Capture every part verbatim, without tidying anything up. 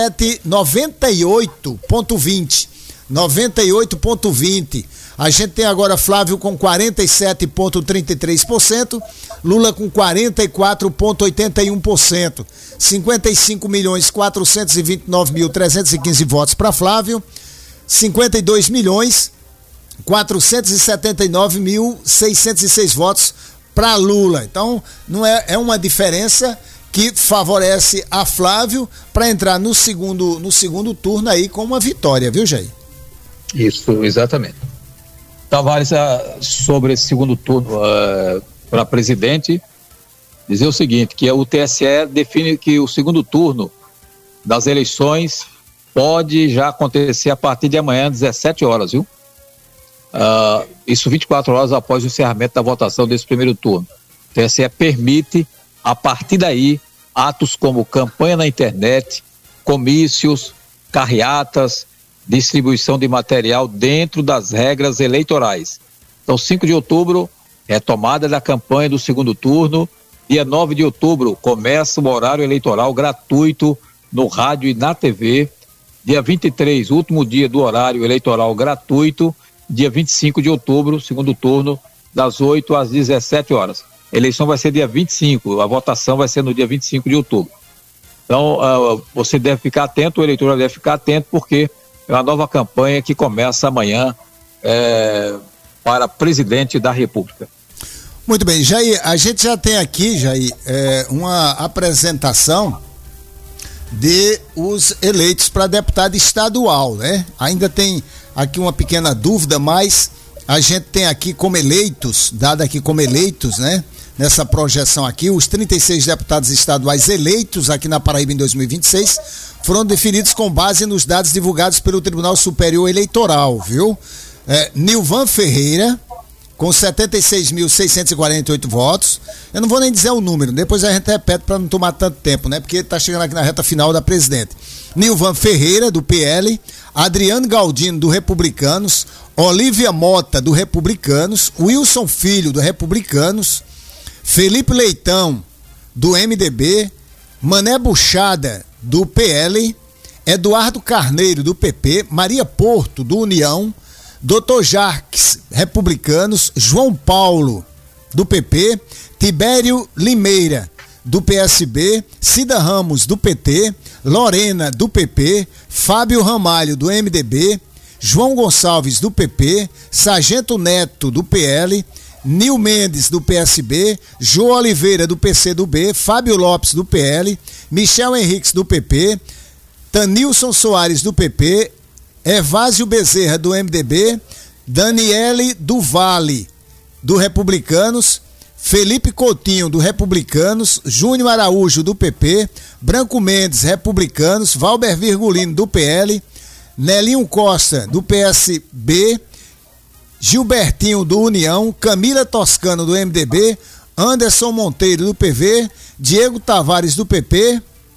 noventa e oito ponto vinte. noventa e oito ponto vinte. A gente tem agora Flávio com quarenta e sete ponto trinta e três por cento, Lula com quarenta e quatro ponto oitenta e um por cento. cinquenta e cinco milhões quatrocentos e vinte e nove mil trezentos e quinze votos para Flávio, cinquenta e dois milhões quatrocentos e setenta e nove mil seiscentos e seis votos para Lula. Então, não é, é uma diferença que favorece a Flávio para entrar no segundo, no segundo turno aí com uma vitória, viu, Jair? Isso, exatamente. Tavares, sobre esse segundo turno uh, para presidente, dizer o seguinte, que o T S E define que o segundo turno das eleições pode já acontecer a partir de amanhã, dezessete horas, viu? Uh, isso vinte e quatro horas após o encerramento da votação desse primeiro turno. O T S E permite, a partir daí, atos como campanha na internet, comícios, carreatas, distribuição de material dentro das regras eleitorais. Então, cinco de outubro, retomada da campanha do segundo turno. Dia nove de outubro, começa o horário eleitoral gratuito no rádio e na T V. Dia vinte e três, último dia do horário eleitoral gratuito. Dia vinte e cinco de outubro, segundo turno, das oito às dezessete horas. A eleição vai ser dia vinte e cinco, a votação vai ser no dia vinte e cinco de outubro. Então, uh, você deve ficar atento, o eleitor deve ficar atento, porque é uma nova campanha que começa amanhã é, para presidente da República. Muito bem, Jair, a gente já tem aqui, Jair, é, uma apresentação de os eleitos para deputado estadual, né? Ainda tem aqui uma pequena dúvida, mas a gente tem aqui como eleitos, dado aqui como eleitos, né? Nessa projeção aqui, os trinta e seis deputados estaduais eleitos aqui na Paraíba em dois mil e vinte e seis foram definidos com base nos dados divulgados pelo Tribunal Superior Eleitoral, viu? É, Nilvan Ferreira, com setenta e seis mil seiscentos e quarenta e oito votos. Eu não vou nem dizer o número, depois a gente repete para não tomar tanto tempo, né? Porque tá chegando aqui na reta final da presidente. Nilvan Ferreira, do P L, Adriano Galdino, do Republicanos, Olívia Mota, do Republicanos, Wilson Filho, do Republicanos, Felipe Leitão, do M D B, Mané Buchada, do P L, Eduardo Carneiro, do P P, Maria Porto, do União, doutor Jarques, Republicanos, João Paulo, do P P, Tibério Limeira, do P S B, Cida Ramos, do P T, Lorena, do P P, Fábio Ramalho, do M D B, João Gonçalves, do P P, Sargento Neto, do P L, Nil Mendes, do P S B, João Oliveira, do P C do B, Fábio Lopes, do P L, Michel Henriques, do P P, Tanilson Soares, do P P, Evásio Bezerra, do M D B, Daniele do Vale, do Republicanos, Felipe Coutinho, do Republicanos, Júnior Araújo, do P P, Branco Mendes, Republicanos, Valber Virgulino, do P L, Nelinho Costa, do P S B, Gilbertinho, do União, Camila Toscano, do M D B, Anderson Monteiro, do P V, Diego Tavares, do P P,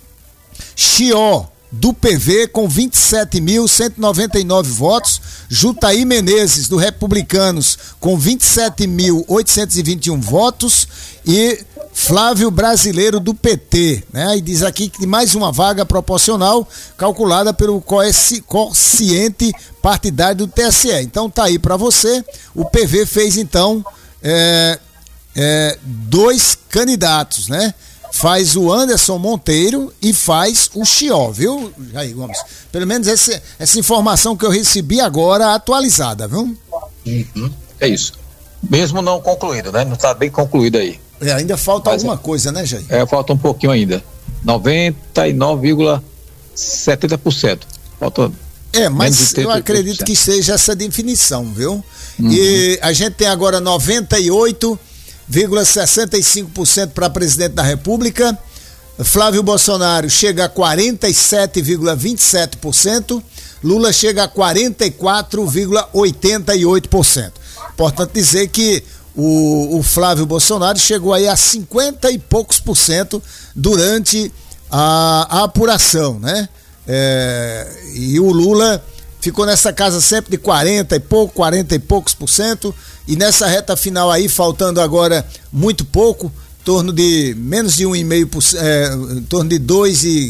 Chió, do P V, com vinte e sete mil cento e noventa e nove votos, Jutaí Menezes, do Republicanos, com vinte e sete mil oitocentos e vinte e um votos, e Flávio Brasileiro, do P T, né? E diz aqui que mais uma vaga proporcional calculada pelo quociente partidário do T S E. Então tá aí para você. O P V fez então é, é, dois candidatos, né? Faz o Anderson Monteiro e faz o Chió, viu, Jair Gomes? Pelo menos essa, essa informação que eu recebi agora atualizada, viu? Uhum, é isso. Mesmo não concluído, né? Não está bem concluído aí. É, ainda falta Mas alguma é, coisa, né, Jair? É, falta um pouquinho ainda. noventa e nove vírgula setenta por cento. Falta. É, mas eu acredito que seja essa definição, viu? Uhum. E a gente tem agora noventa e oito vírgula sessenta e cinco por cento para presidente da República. Flávio Bolsonaro chega a quarenta e sete vírgula vinte e sete por cento. Lula chega a quarenta e quatro vírgula oitenta e oito por cento. Importante dizer que o, o Flávio Bolsonaro chegou aí a cinquenta e poucos por cento durante a, a apuração, né? É, e o Lula ficou nessa casa sempre de quarenta e pouco, quarenta e poucos por cento, e nessa reta final aí, faltando agora muito pouco, em torno de menos de um e meio por cento, é, em torno de dois e